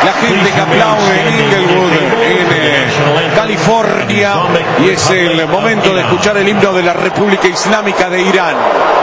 la gente que aplaude en Inglewood, en California, y es el momento de escuchar el himno de la República Islámica de Irán.